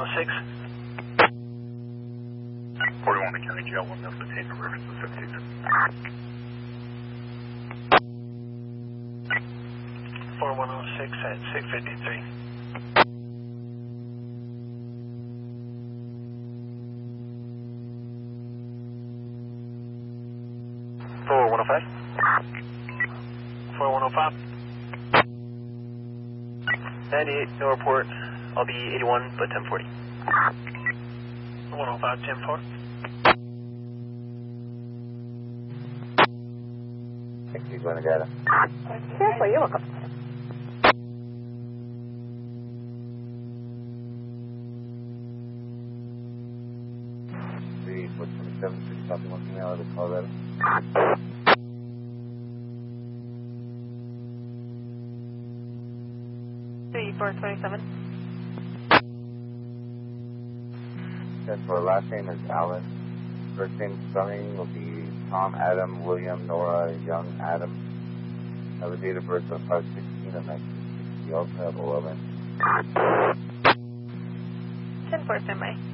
4106. 41 McKinley Jail, 1 Mills detained for reference to 76. 4106 at 653. For 105? 4105. 98, no report. I'll be 81, but 1040. 105, 1040. Thank you, Glenn Agata. Careful, you're welcome. Three, 427, 6, copy, 1 email, out of Colorado. Three, 427. Then for last name is Allen. First name spelling will be Tom, Adam, William, Nora, Young, Adam. Have a date of birth of 5/16 of 1960. Also have 11. 10-4, standby.